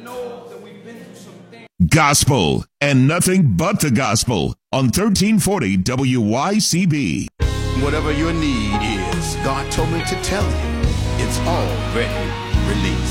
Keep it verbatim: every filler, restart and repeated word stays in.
know that we've been through some things. Gospel and nothing but the gospel on thirteen forty W Y C B. Whatever your need is, God told me to tell you, it's already released.